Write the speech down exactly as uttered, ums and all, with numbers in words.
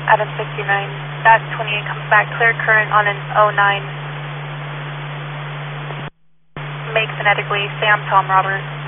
Adam sixty-nine, dash twenty-eight comes back, clear current on an oh nine. Make phonetically, Sam Tom Robert.